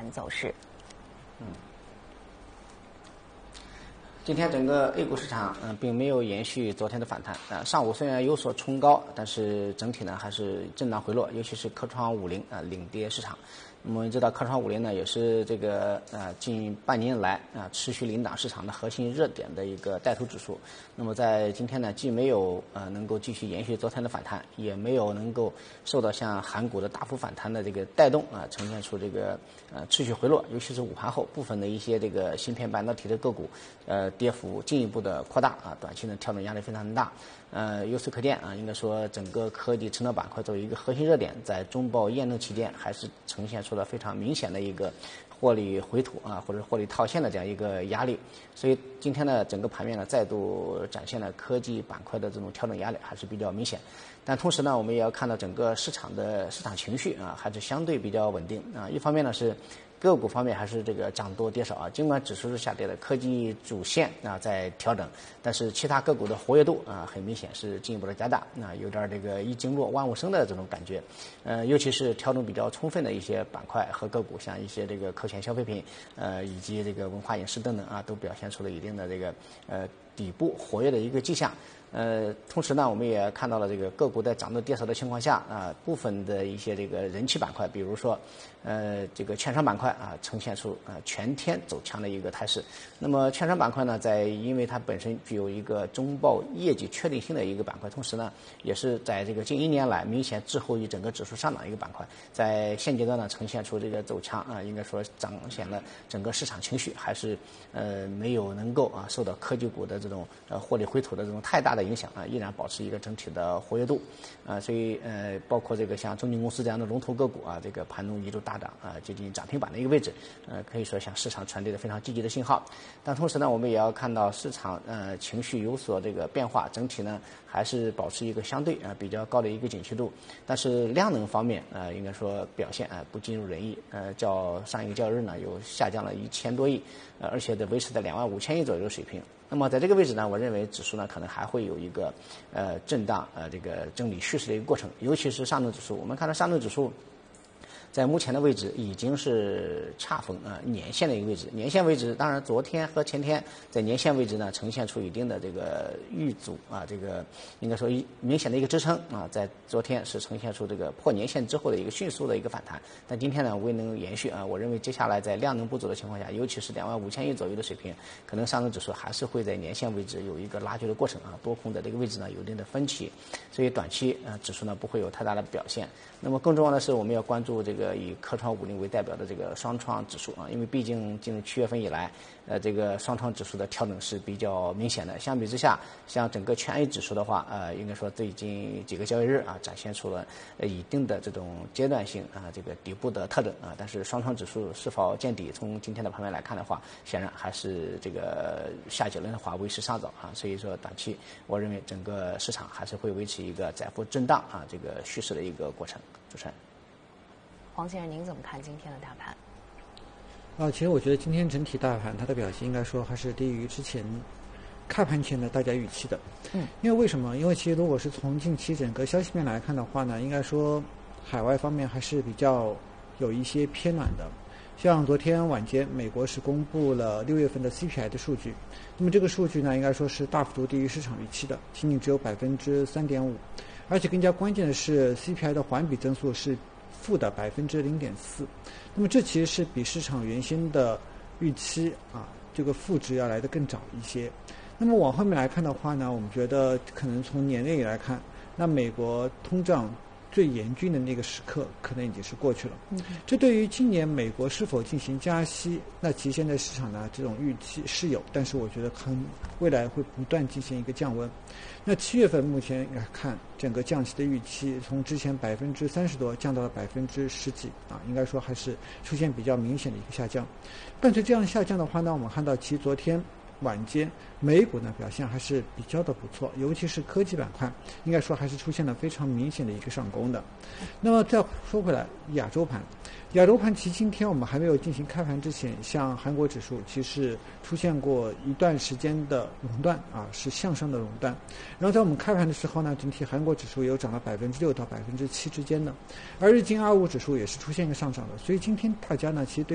走势。 今天整个 A 股市场并没有延续昨天的反弹上午虽然有所冲高，但是整体呢还是震荡回落，尤其是科创50领跌市场。那么我们知道科创50呢也是这个近半年来持续领涨市场的核心热点的一个带头指数。那么在今天呢，既没有能够继续延续昨天的反弹，也没有能够受到像韩股的大幅反弹的这个带动呈现出这个持续回落，尤其是午盘后部分的一些这个芯片半导体的个股跌幅进一步的扩大短期的调整压力非常大。由此可见应该说整个科技成长板块作为一个核心热点，在中报验证期间还是呈现出了非常明显的一个获利回吐或者获利套现的这样一个压力。所以今天呢，整个盘面呢再度展现了科技板块的这种调整压力还是比较明显。但同时呢，我们也要看到整个市场情绪还是相对比较稳定一方面呢是个股方面还是这个涨多跌少尽管指数是下跌的，科技主线在调整，但是其他个股的活跃度很明显是进一步的加大有点这个一经落万物生的这种感觉尤其是调整比较充分的一些板块和个股，像一些这个科研消费品以及这个文化影视等等都表现出了一定的这个底部活跃的一个迹象。同时呢，我们也看到了这个个股在涨多跌少的情况下部分的一些这个人气板块，比如说这个券商板块呈现出全天走强的一个态势。那么券商板块呢，因为它本身具有一个中报业绩确定性的一个板块，同时呢，也是在这个近1年来明显滞后于整个指数上涨的一个板块，在现阶段呢呈现出这个走强应该说彰显了整个市场情绪还是没有能够受到科技股的这种获利回吐的这种太大的影响依然保持一个整体的活跃度所以包括这个像中金公司这样的龙头个股这个盘中一度大涨接近涨停板的一个位置可以说向市场传递了非常积极的信号。但同时呢，我们也要看到市场情绪有所这个变化，整体呢还是保持一个相对比较高的一个景气度，但是量能方面应该说表现不尽如人意较上一个交易日呢有下降了1000多亿而且维持在25000亿左右的水平。那么在这个位置呢，我认为指数呢可能还会有一个震荡这个整理蓄势的一个过程，尤其是上证指数。我们看到上证指数在目前的位置已经是恰逢年线的一个位置，年线位置当然昨天和前天在年线位置呢呈现出一定的这个遇阻这个应该说明显的一个支撑在昨天是呈现出这个破年线之后的一个迅速的一个反弹，但今天呢未能延续我认为接下来在量能不足的情况下，尤其是25000亿左右的水平，可能上证指数还是会在年线位置有一个拉锯的过程多空的这个位置呢有一定的分歧，所以短期指数呢不会有太大的表现。那么更重要的是，我们要关注这个以科创50为代表的这个双创指数因为毕竟进入7月份以来这个双创指数的调整是比较明显的。相比之下，像整个全 A 指数的话应该说最近几个交易日展现出了一定的这种阶段性这个底部的特征但是双创指数是否见底，从今天的盘面来看的话，显然还是这个下结论的话为时尚早所以说短期我认为整个市场还是会维持一个窄幅震荡这个趋势的一个过程。主持人黄先生，您怎么看今天的大盘？其实我觉得今天整体大盘它的表现应该说还是低于之前开盘前的大家预期的。因为为什么？因为其实如果是从近期整个消息面来看的话呢，应该说海外方面还是比较有一些偏暖的。像昨天晚间美国是公布了6月份的 CPI 的数据，那么这个数据呢应该说是大幅度低于市场预期的，仅仅只有 3.5%， 而且更加关键的是 CPI 的环比增速是负的 0.4%， 那么这其实是比市场原先的预期这个负值要来得更早一些。那么往后面来看的话呢，我们觉得可能从年内来看，那美国通胀最严峻的那个时刻可能已经是过去了。这对于今年美国是否进行加息，那其实现在市场呢这种预期是有，但是我觉得未来会不断进行一个降温。那7月份目前来看，整个降息的预期从之前30%多降到了10%几应该说还是出现比较明显的一个下降。伴随这样下降的话呢，我们看到其实昨天晚间美股呢表现还是比较的不错，尤其是科技板块应该说还是出现了非常明显的一个上攻的。那么再说回来，亚洲盘其实今天我们还没有进行开盘之前，像韩国指数其实出现过一段时间的熔断是向上的熔断，然后在我们开盘的时候呢，整体韩国指数有涨了6%到7%之间的，而日经25指数也是出现一个上涨的。所以今天大家呢其实对